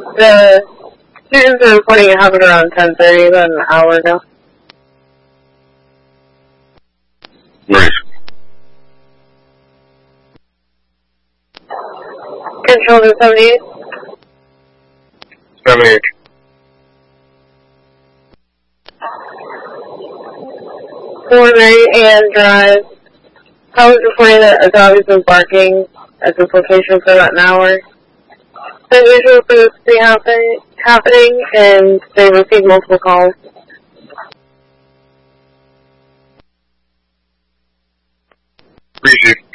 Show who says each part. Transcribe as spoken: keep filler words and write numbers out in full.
Speaker 1: The students are reporting it happened around ten thirty, about an hour ago.
Speaker 2: Right.
Speaker 1: Control to seventy-eight.
Speaker 2: seventy-eight.
Speaker 1: four Mary Ann Drive. I was reporting that a dog has been barking at this location for about an hour. It's unusual for this to be happen, happening, and they received multiple calls.
Speaker 2: Appreciate it.